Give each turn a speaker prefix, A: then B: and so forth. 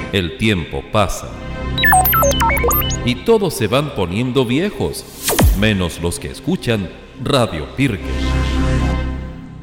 A: El tiempo pasa y todos se van poniendo viejos, menos los que escuchan Radio Pirques.